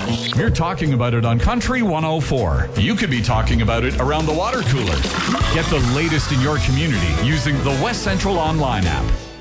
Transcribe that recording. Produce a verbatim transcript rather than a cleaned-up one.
We're talking about it on Country one oh four. You could be talking about it around the water cooler. Get the latest in your community using the West Central Online app.